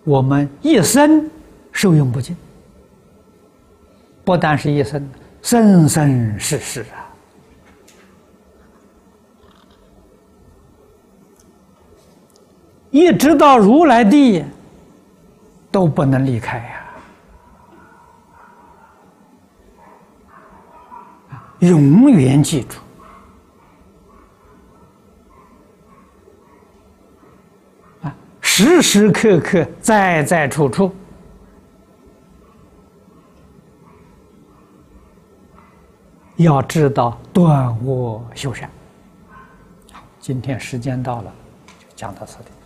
我们一生受用不尽，不但是一生，生生世世啊！一直到如来地都不能离开呀，永远记住。时时刻刻，在在处处，要知道断恶修善。好，今天时间到了，就讲到这里。